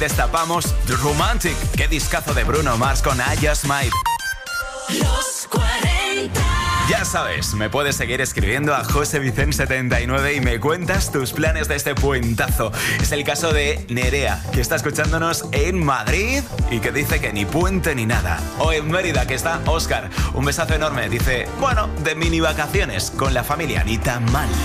destapamos The Romantic. Qué discazo de Bruno Mars con I Just Might. Los 40. Ya sabes, me puedes seguir escribiendo a josevicen79 y me cuentas tus planes de este puentazo. Es el caso de Nerea, que está escuchándonos en Madrid y que dice que ni puente ni nada. O en Mérida, que está Óscar. Un besazo enorme. Dice, bueno, de mini vacaciones con la familia, ni tan mal.